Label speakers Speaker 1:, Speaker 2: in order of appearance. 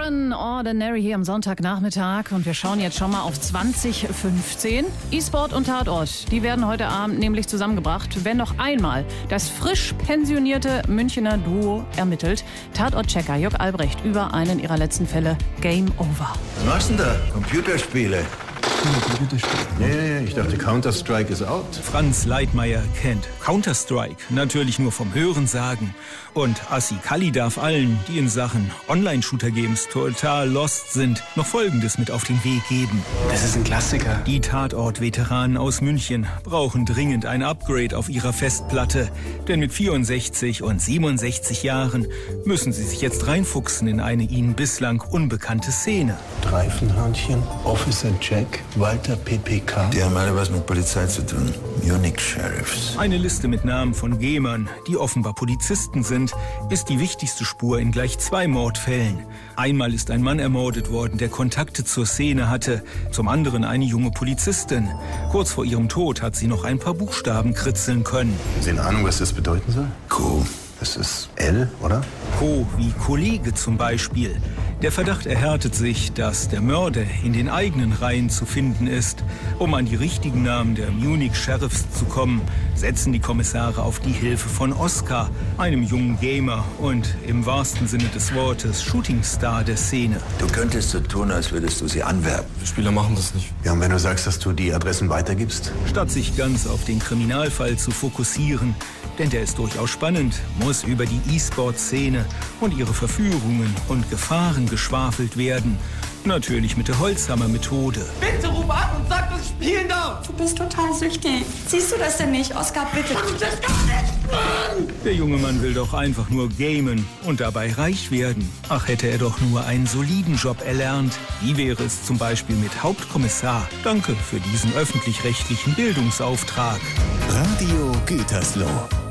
Speaker 1: Sheeran, Ordinary hier am Sonntagnachmittag und wir schauen jetzt schon mal auf 2015. E-Sport und Tatort, die werden heute Abend nämlich zusammengebracht, wenn noch einmal das frisch pensionierte Münchner Duo ermittelt. Tatort-Checker Jörg Albrecht über einen ihrer letzten Fälle, Game Over.
Speaker 2: Was machst du denn da? Computerspiele? Ja, ich dachte Counter-Strike ist out.
Speaker 3: Franz Leitmayr kennt Counter-Strike natürlich nur vom Hörensagen. Und Assi Kalli darf allen, die in Sachen Online-Shooter-Games total lost sind, noch Folgendes mit auf den Weg geben.
Speaker 4: Das ist ein Klassiker.
Speaker 3: Die Tatort-Veteranen aus München brauchen dringend ein Upgrade auf ihrer Festplatte. Denn mit 64 und 67 Jahren müssen sie sich jetzt reinfuchsen in eine ihnen bislang unbekannte Szene.
Speaker 5: Streifenhörnchen, Officer Jack, Walter PPK.
Speaker 2: Die haben alle was mit Polizei zu tun. Munich Sheriffs.
Speaker 3: Eine Liste mit Namen von Gamern, die offenbar Polizisten sind, ist die wichtigste Spur in gleich 2 Mordfällen. Einmal ist ein Mann ermordet worden, der Kontakte zur Szene hatte, zum anderen eine junge Polizistin. Kurz vor ihrem Tod hat sie noch ein paar Buchstaben kritzeln können.
Speaker 5: Haben Sie eine Ahnung, was das bedeuten soll?
Speaker 2: Co.
Speaker 5: Das ist L, oder?
Speaker 3: Co wie Kollege zum Beispiel. Der Verdacht erhärtet sich, dass der Mörder in den eigenen Reihen zu finden ist. Um an die richtigen Namen der Munich Sheriffs zu kommen, setzen die Kommissare auf die Hilfe von Oskar, einem jungen Gamer und im wahrsten Sinne des Wortes Shootingstar der Szene.
Speaker 2: Du könntest so tun, als würdest du sie anwerben.
Speaker 4: Die Spieler machen das nicht.
Speaker 5: Ja, und wenn du sagst, dass du die Adressen weitergibst?
Speaker 3: Statt sich ganz auf den Kriminalfall zu fokussieren, denn der ist durchaus spannend, muss über die E-Sport-Szene und ihre Verführungen und Gefahren geschwafelt werden. Natürlich mit der Holzhammer-Methode.
Speaker 6: Bitte ruf an und sag, dass ich spielen darf.
Speaker 7: Du bist total süchtig. Siehst du das denn nicht? Oskar, bitte.
Speaker 6: Das gar nicht, Mann!
Speaker 3: Der junge Mann will doch einfach nur gamen und dabei reich werden. Ach, hätte er doch nur einen soliden Job erlernt. Wie wäre es zum Beispiel mit Hauptkommissar? Danke für diesen öffentlich-rechtlichen Bildungsauftrag.
Speaker 8: Radio Gütersloh.